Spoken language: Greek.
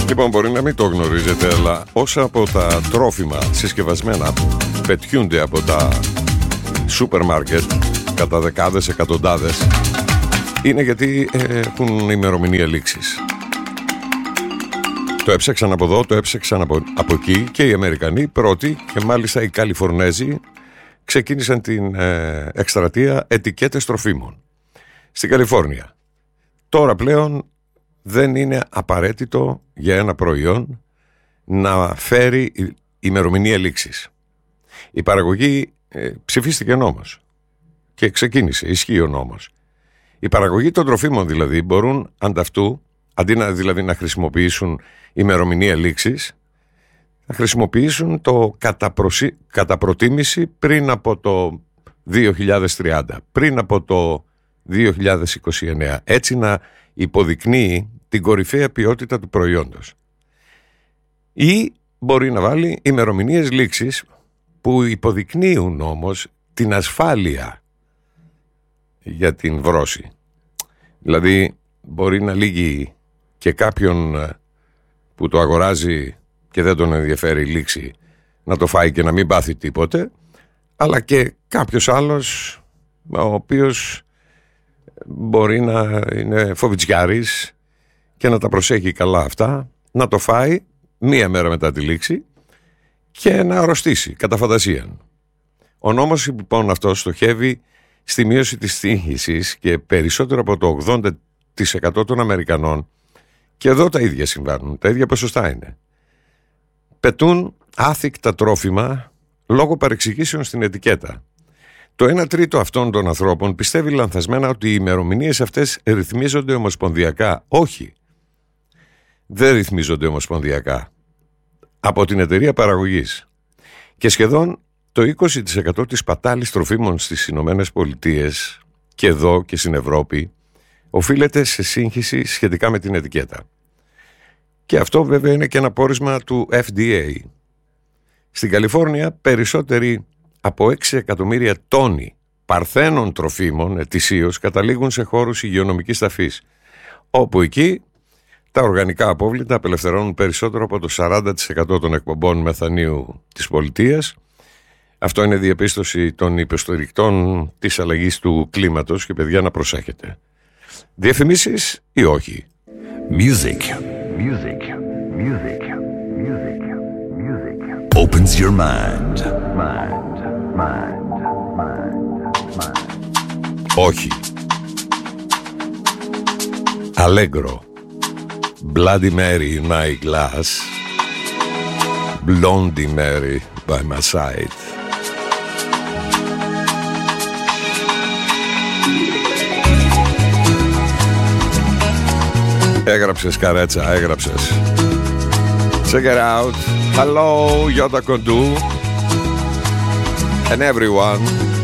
Λοιπόν, μπορεί να μην το γνωρίζετε, αλλά όσα από τα τρόφιμα συσκευασμένα πετιούνται από τα σούπερ μάρκετ κατά δεκάδες, εκατοντάδες, είναι γιατί έχουν ημερομηνία λήξης. Το έψαξαν από εδώ, το έψαξαν από εκεί και οι Αμερικανοί πρώτοι και μάλιστα οι Καλιφορνέζοι ξεκίνησαν την εκστρατεία ετικέτες τροφίμων στην Καλιφόρνια. Τώρα πλέον δεν είναι απαραίτητο για ένα προϊόν να φέρει ημερομηνία λήξης. Η παραγωγή ψηφίστηκε νόμος και ξεκίνησε, ισχύει ο νόμος. Η παραγωγή των τροφίμων δηλαδή μπορούν ανταυτού, αντί δηλαδή να χρησιμοποιήσουν ημερομηνία λήξης, να χρησιμοποιήσουν το κατά προτίμηση πριν από το 2030, πριν από το 2029, έτσι να υποδεικνύει την κορυφαία ποιότητα του προϊόντος. Ή μπορεί να βάλει ημερομηνίες λήξης που υποδεικνύουν όμως την ασφάλεια για την βρώση. Δηλαδή μπορεί να λύγει και κάποιον που το αγοράζει και δεν τον ενδιαφέρει η λήξη να το φάει και να μην πάθει τίποτε, αλλά και κάποιος άλλος ο οποίος μπορεί να είναι φοβιτσιάρης και να τα προσέχει καλά αυτά, να το φάει μία μέρα μετά τη λήξη και να αρρωστήσει κατά φαντασίαν. Ο νόμος λοιπόν αυτός στοχεύει στη μείωση της σύγχυσης και περισσότερο από το 80% των Αμερικανών, και εδώ τα ίδια συμβαίνουν, τα ίδια ποσοστά είναι, πετούν άθικτα τρόφιμα λόγω παρεξηγήσεων στην ετικέτα. Το 1/3 αυτών των ανθρώπων πιστεύει λανθασμένα ότι οι ημερομηνίες αυτές ρυθμίζονται ομοσπονδιακά. Όχι, δεν ρυθμίζονται ομοσπονδιακά από την εταιρεία παραγωγής. Και σχεδόν το 20% της πατάλης τροφίμων στις Ηνωμένες Πολιτείες και εδώ και στην Ευρώπη οφείλεται σε σύγχυση σχετικά με την ετικέτα. Και αυτό βέβαια είναι και ένα πόρισμα του FDA. Στην Καλιφόρνια περισσότεροι από 6 εκατομμύρια τόνοι παρθένων τροφίμων ετησίως καταλήγουν σε χώρους υγειονομικής ταφής, όπου εκεί τα οργανικά απόβλητα απελευθερώνουν περισσότερο από το 40% των εκπομπών μεθανίου της πολιτείας. Αυτό είναι διαπίστωση των υποστηρικτών της αλλαγής του κλίματος και παιδιά να προσέχετε. Διαφημίσεις ή όχι? Music. Music. Music. Music. Music. Opens your mind. Mind. Mind. Mind. Mind. Όχι. Allegro. Bloody Mary in my glass. Blondie Mary by my side. Έγραψες καρέτσα, έγραψες. Check it out. Hello, Yoda Kondu and everyone.